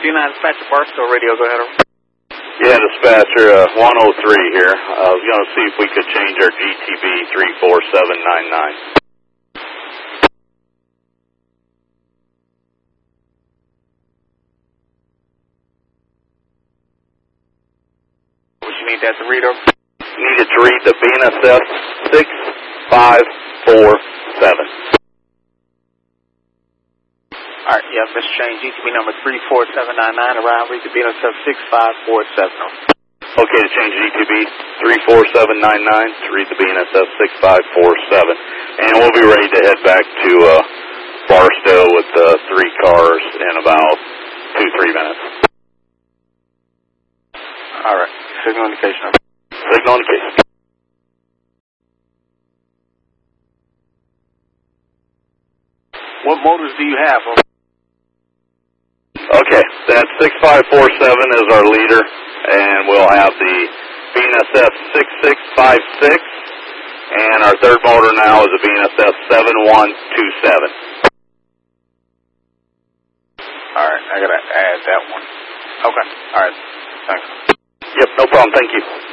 D9 dispatcher, Barstow Radio, go ahead. Yeah, dispatcher, 103 here. I was going to see if we could change our GTB 34799. What you need that to read, over? Needed to read the BNSF 6547. All right, yeah, Mr. Shane, GTB number 34799, around read the BNSF 6547. Okay, to change GTB 34799 to read the BNSF 6547. And we'll be ready to head back to Barstow with 3 cars in about 2-3 minutes. All right, signal indication. Signal indication. What motors do you have? Okay, that 6547 is our leader, and we'll have the BNSF 6656, and our third motor now is a BNSF 7127. All right, I got to add that one. Okay, all right, thanks. Yep, no problem, thank you.